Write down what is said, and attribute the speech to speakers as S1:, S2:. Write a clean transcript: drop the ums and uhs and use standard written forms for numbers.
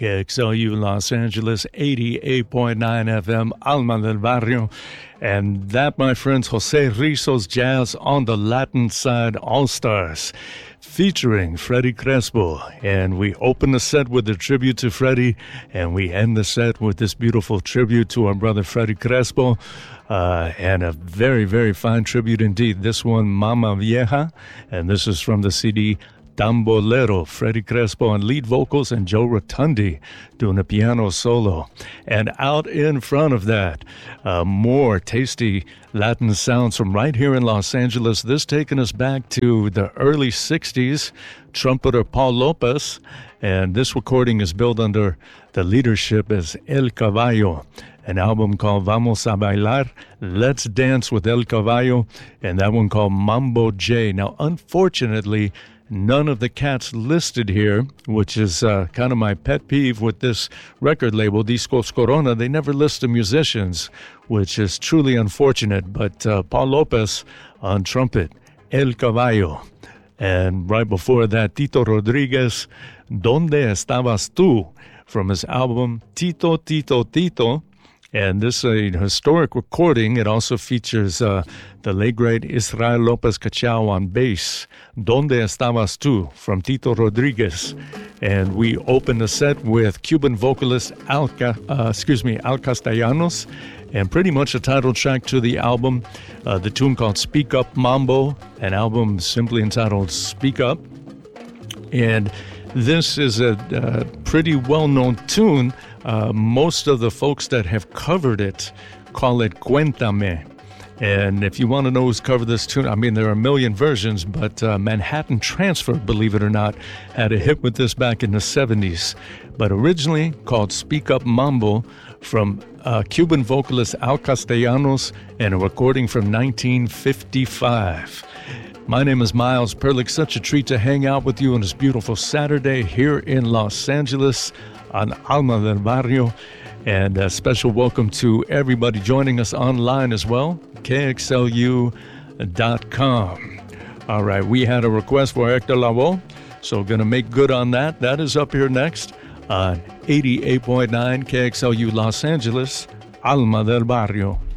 S1: KXLU Los Angeles, 88.9 FM, Alma del Barrio. And that, my friends, Jose Rizzo's Jazz on the Latin Side All-Stars, featuring Freddie Crespo. And we open the set with a tribute to Freddie, and we end the set with this beautiful tribute to our brother Freddie Crespo. And a very, very fine tribute indeed. This one, Mama Vieja, and this is from the CD Tambolero, Freddie Crespo on lead vocals and Joe Rotundi doing a piano solo. And out in front of that, more tasty Latin sounds from right here in Los Angeles. This taking us back to the early 60s, trumpeter Paul Lopez. And this recording is built under the leadership as El Caballo, an album called Vamos a Bailar, Let's Dance with El Caballo, and that one called Mambo J. Now, unfortunately, none of the cats listed here, which is kind of my pet peeve with this record label, Discos Corona. They never list the musicians, which is truly unfortunate. But Paul Lopez on trumpet, El Caballo. And right before that, Tito Rodriguez, Donde Estabas Tú, from his album Tito, Tito, Tito. And this is a historic recording. It also features the late, great Israel Lopez Cachao on bass. Donde Estabas Tú from Tito Rodriguez. And we open the set with Cuban vocalist Al Castellanos, and pretty much a title track to the album, the tune called Speak Up Mambo, an album simply entitled Speak Up. And this is a pretty well-known tune. Most of the folks that have covered it call it Cuéntame. And if you want to know who's covered this tune, I mean, there are a million versions, but Manhattan Transfer, believe it or not, had a hit with this back in the 70s. But originally called Speak Up Mambo from Cuban vocalist Al Castellanos, and a recording from 1955. My name is Miles Perlich. Such a treat to hang out with you on this beautiful Saturday here in Los Angeles on Alma del Barrio. And a special welcome to everybody joining us online as well, KXLU.com. All right, we had a request for Hector Lavoe, so going to make good on that. That is up here next on 88.9 KXLU Los Angeles, Alma del Barrio.